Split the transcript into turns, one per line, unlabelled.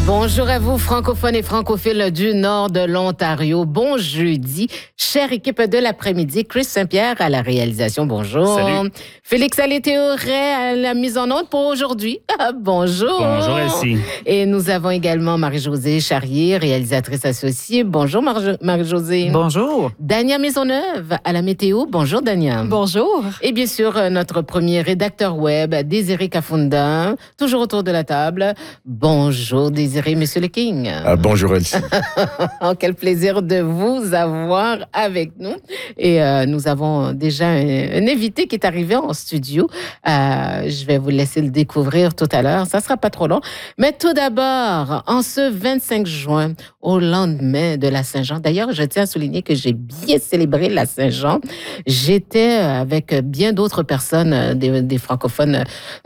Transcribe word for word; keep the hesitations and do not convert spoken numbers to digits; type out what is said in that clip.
Bonjour à vous, francophones et francophiles du nord de l'Ontario. Bon jeudi. Chère équipe de l'après-midi, Chris Saint-Pierre à la réalisation. Bonjour.
Salut.
Félix Alé-Théoret à la mise en onde pour aujourd'hui. Bonjour.
Bonjour, Elsie.
Et nous avons également Marie-Josée Charrier, réalisatrice associée. Bonjour, Mar- Marie-Josée.
Bonjour.
Dania Maisonneuve à la météo. Bonjour, Dania.
Bonjour.
Et bien sûr, notre premier rédacteur web, Désiré Cafunda, toujours autour de la table. Bonjour, Désiré, Monsieur le King.
Ah, bonjour, Elsie.
Oh, quel plaisir de vous avoir avec nous. Et euh, nous avons déjà un, un invité qui est arrivé en studio. Euh, je vais vous laisser le découvrir tout à l'heure. Ça sera pas trop long. Mais tout d'abord, en ce vingt-cinq juin, au lendemain de la Saint-Jean. D'ailleurs, je tiens à souligner que j'ai bien célébré la Saint-Jean. J'étais avec bien d'autres personnes, des, des francophones